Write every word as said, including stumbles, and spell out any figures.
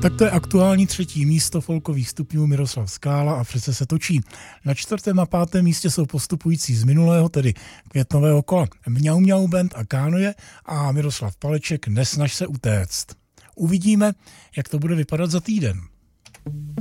Tak to je aktuální třetí místo folkových stupňů Miroslav Skála a Přece se točí. Na čtvrtém a pátém místě jsou postupující z minulého, tedy květnového kola Mňau Mňau Band a Kánoje a Miroslav Paleček Nesnaž se utéct. Uvidíme, jak to bude vypadat za týden.